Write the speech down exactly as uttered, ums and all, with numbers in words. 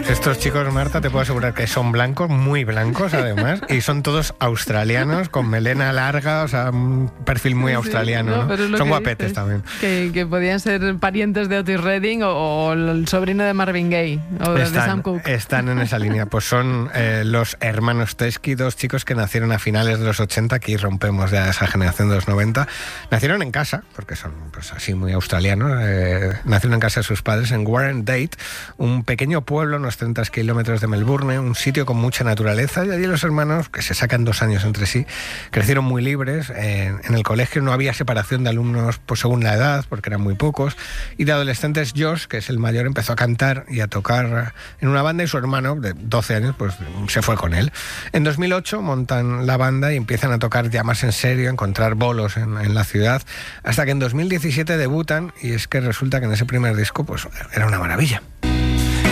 Estos chicos, Marta, te puedo asegurar que son blancos, muy blancos además, y son todos australianos, con melena larga, o sea, un perfil muy australiano. Sí, no, ¿no? Son guapetes dices, también. Que, que podían ser parientes de Otis Redding o, o el sobrino de Marvin Gaye o están, de Sam Cooke. Están en esa línea. Pues son eh, los hermanos Teskey, dos chicos que nacieron a finales de los ochenta, aquí rompemos ya esa generación de los noventa. Nacieron en casa, porque son pues así muy australianos, eh, nacieron en casa de sus padres en Warrendate, un pequeño pueblo, unos treinta kilómetros de Melbourne, un sitio con mucha naturaleza, y allí los hermanos, que se sacan dos años entre sí, crecieron muy libres. En, en el colegio no había separación de alumnos pues, según la edad, porque eran muy pocos, y de adolescentes Josh, que es el mayor, empezó a cantar y a tocar en una banda, y su hermano, de doce años, pues se fue con él. En dos mil ocho montan la banda y empiezan a tocar ya más en serio, a encontrar bolos en, en la ciudad, hasta que en dos mil diecisiete debutan, y es que resulta que en ese primer disco pues era una maravilla.